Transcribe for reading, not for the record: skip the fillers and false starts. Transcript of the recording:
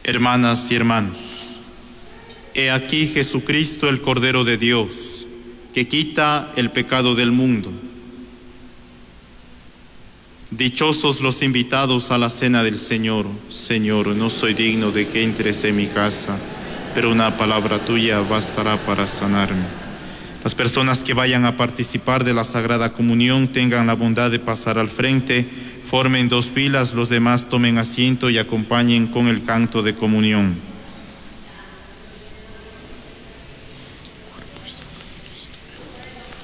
Hermanas y hermanos, he aquí Jesucristo, el Cordero de Dios, que quita el pecado del mundo. Dichosos los invitados a la cena del Señor. Señor, no soy digno de que entres en mi casa, pero una palabra tuya bastará para sanarme. Las personas que vayan a participar de la Sagrada Comunión tengan la bondad de pasar al frente, formen dos filas, los demás tomen asiento y acompañen con el canto de comunión.